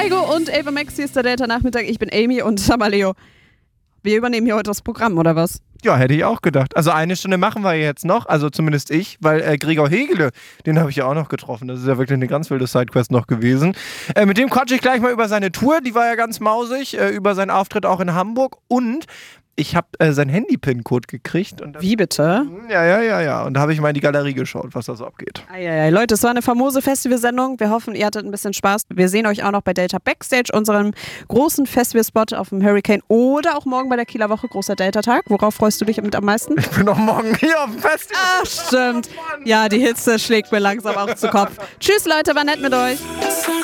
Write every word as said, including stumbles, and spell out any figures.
Taigo und Ava Max, hier ist der Delta-Nachmittag. Ich bin Amy und sag mal, Leo, wir übernehmen hier heute das Programm, oder was? Ja, hätte ich auch gedacht. Also eine Stunde machen wir jetzt noch, also zumindest ich, weil äh, Gregor Hegele, den habe ich ja auch noch getroffen. Das ist ja wirklich eine ganz wilde Sidequest noch gewesen. Äh, mit dem quatsche ich gleich mal über seine Tour, die war ja ganz mausig, äh, über seinen Auftritt auch in Hamburg und ich habe äh, seinen Handy-Pin-Code gekriegt. Und Wie bitte? Ja, ja, ja, ja. Und da habe ich mal in die Galerie geschaut, was da so abgeht. Eieiei. Leute, es war eine famose Festivalsendung. Wir hoffen, ihr hattet ein bisschen Spaß. Wir sehen euch auch noch bei Delta Backstage, unserem großen Festivalspot auf dem Hurricane oder auch morgen bei der Kieler Woche, großer Delta-Tag. Worauf freust du dich mit am meisten? Ich bin doch morgen hier auf dem Festival. Ach, stimmt. Ja, die Hitze schlägt mir langsam auch zu Kopf. Tschüss, Leute, war nett mit euch.